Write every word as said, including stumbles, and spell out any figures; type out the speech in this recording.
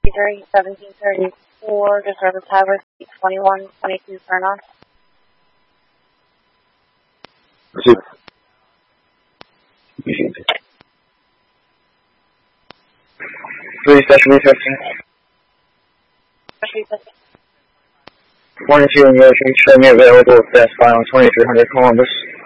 three, seventeen thirty-four, to service Tower twenty-one twenty-two, turn on. Receive. Three, session reflection. Morning to you, and show me available fast file on twenty-three hundred Columbus.